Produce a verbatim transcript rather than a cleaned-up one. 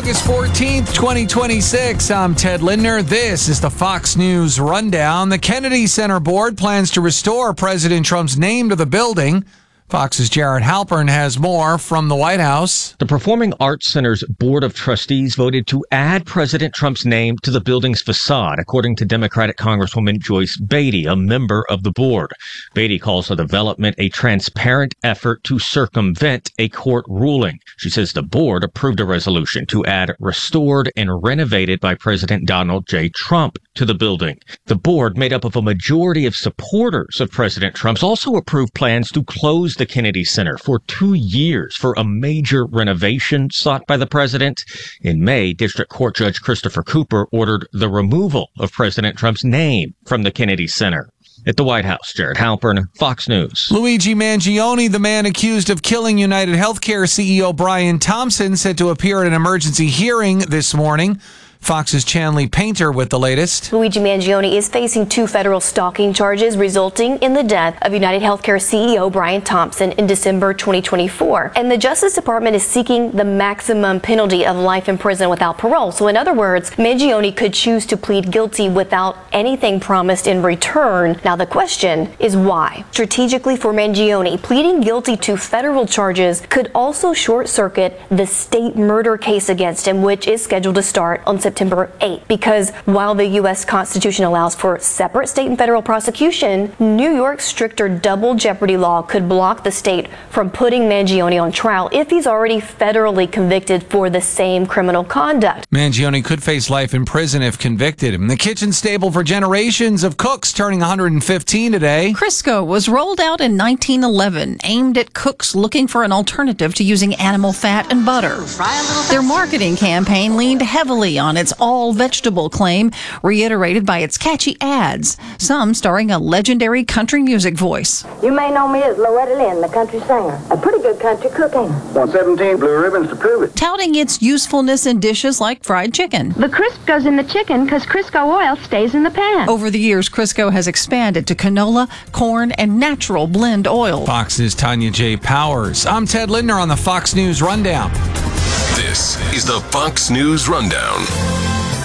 August fourteenth, twenty twenty-six. I'm Ted Lindner. This is the Fox News Rundown. The Kennedy Center Board plans to restore President Trump's name to the building. Fox's Jared Halpern has more from the White House. The Performing Arts Center's Board of Trustees voted to add President Trump's name to the building's facade, according to Democratic Congresswoman Joyce Beatty, a member of the board. Beatty calls the development a transparent effort to circumvent a court ruling. She says the board approved a resolution to add restored and renovated by President Donald J. Trump to the building. The board, made up of a majority of supporters of President Trump's, also approved plans to close the Kennedy Center for two years for a major renovation sought by the president. In May, District Court Judge Christopher Cooper ordered the removal of President Trump's name from the Kennedy Center. At the White House, Jared Halpern, Fox News. Luigi Mangione, the man accused of killing United Healthcare C E O Brian Thompson, set to appear at an emergency hearing this morning. Fox's Chanley Painter with the latest. Luigi Mangione is facing two federal stalking charges resulting in the death of United Healthcare C E O Brian Thompson in December twenty twenty-four. And the Justice Department is seeking the maximum penalty of life in prison without parole. So in other words, Mangione could choose to plead guilty without anything promised in return. Now the question is why? Strategically for Mangione, pleading guilty to federal charges could also short-circuit the state murder case against him, which is scheduled to start on September September eighth, because while the U S Constitution allows for separate state and federal prosecution, New York's stricter double jeopardy law could block the state from putting Mangione on trial if he's already federally convicted for the same criminal conduct. Mangione could face life in prison if convicted. The kitchen staple for generations of cooks turning one hundred fifteen today. Crisco was rolled out in nineteen eleven, aimed at cooks looking for an alternative to using animal fat and butter. Their marketing campaign leaned heavily on its all-vegetable claim, reiterated by its catchy ads, some starring a legendary country music voice. You may know me as Loretta Lynn, the country singer. A pretty good country cook, ain't I? Want seventeen blue ribbons to prove it. Touting its usefulness in dishes like fried chicken. The crisp goes in the chicken because Crisco oil stays in the pan. Over the years, Crisco has expanded to canola, corn, and natural blend oil. Fox's Tanya J. Powers. I'm Ted Lindner on the Fox News Rundown. This is the Fox News Rundown.